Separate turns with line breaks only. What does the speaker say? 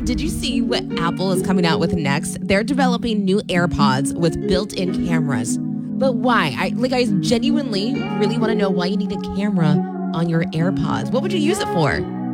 did you see what Apple is coming out with next? They're developing new AirPods with built-in cameras. But why? I genuinely really want to know why you need a camera on your AirPods. What would you use it for?